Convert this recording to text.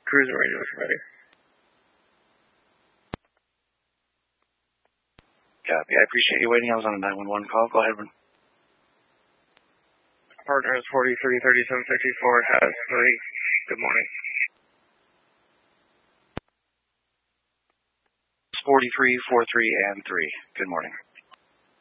Cruiser radio is ready. Copy. I appreciate you waiting. I was on a 911 call. Go ahead. Partner is 433754 has 3. Good morning. 43, 43, and 3. Good morning.